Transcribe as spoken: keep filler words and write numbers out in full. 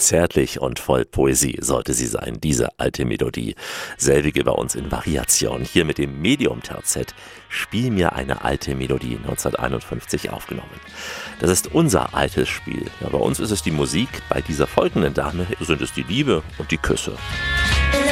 Zärtlich und voll Poesie sollte sie sein, diese alte Melodie. Selbige bei uns in Variation. Hier mit dem Medium-Terzett Spiel mir eine alte Melodie neunzehnhunderteinundfünfzig aufgenommen. Das ist unser altes Spiel. Ja, bei uns ist es die Musik, bei dieser folgenden Dame sind es die Liebe und die Küsse.